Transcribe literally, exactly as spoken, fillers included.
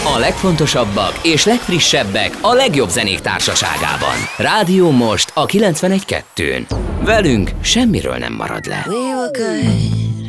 A legfontosabbak és legfrissebbek a legjobb zenék társaságában. Rádió Most a kilencvenegy kettőn. Velünk semmiről nem marad le. We were good,